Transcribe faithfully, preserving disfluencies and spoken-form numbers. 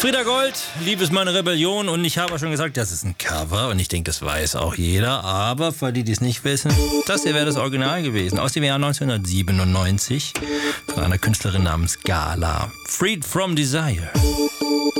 Frieda Gold, Liebe ist meine Rebellion, und ich habe schon gesagt, das ist ein Cover und ich denke, das weiß auch jeder, aber für die, die es nicht wissen, das hier wäre das Original gewesen, aus dem Jahr neunzehnhundertsiebenundneunzig von einer Künstlerin namens Gala. Freed from Desire.